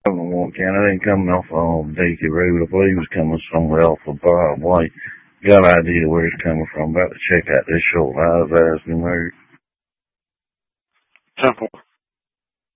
Warren County. I ain't coming off on Deacon Road. I believe it's coming somewhere off of Bob White. Got an idea where it's coming from. About to check out this short high-rise new road. Temple.